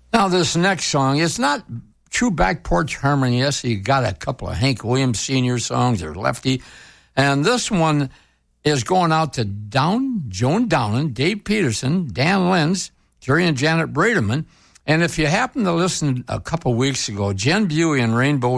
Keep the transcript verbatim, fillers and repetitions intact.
Now, this next song, it's not true back porch harmony. Yes, you got a couple of Hank Williams Senior songs, or Lefty. And this one is going out to Down, Joan Downen, Dave Peterson, Dan Lenz, Jerry and Janet Brademan. And if you happen to listen a couple weeks ago, Jen Buey and Rainbow